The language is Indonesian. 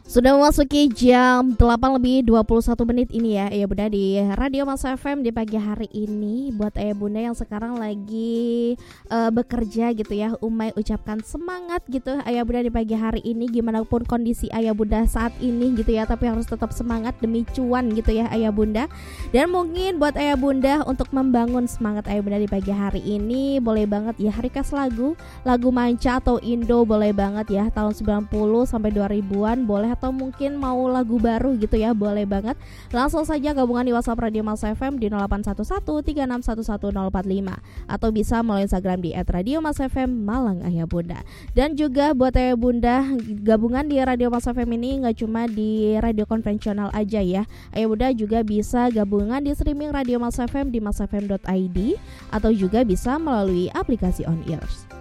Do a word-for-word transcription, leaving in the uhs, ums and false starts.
Sudah memasuki jam delapan lebih dua puluh satu menit ini ya Ayah Bunda di Radio Mas F M di pagi hari ini. Buat Ayah Bunda yang sekarang lagi uh, bekerja gitu ya, Umay ucapkan semangat gitu Ayah Bunda di pagi hari ini. Gimana pun kondisi Ayah Bunda saat ini gitu ya, tapi harus tetap semangat demi cuan gitu ya Ayah Bunda. Dan mungkin buat Ayah Bunda untuk membangun semangat Ayah Bunda di pagi hari ini, boleh banget ya request lagu Lagu manca atau Indo boleh banget ya, tahun sembilan puluh sampai dua ribuan boleh, atau mungkin mau lagu baru gitu ya, boleh banget. Langsung saja gabungan di WhatsApp Radio Mas F M di nol delapan satu satu tiga enam satu satu nol empat lima, atau bisa melalui Instagram di et radio mas f m Malang Ayah Bunda. Dan juga buat Ayah Bunda, gabungan di Radio Mas F M ini nggak cuma di radio konvensional aja ya. Ayah Bunda juga bisa gabungan di streaming Radio Mas F M di mas f m dot i d, atau juga bisa melalui aplikasi On Ears.